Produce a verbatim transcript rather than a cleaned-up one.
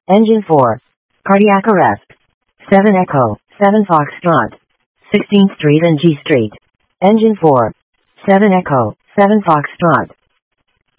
Engine four. Cardiac arrest. seven Echo, seven Foxtrot. sixteenth Street and G Street. Engine four. seven Echo, seven Foxtrot.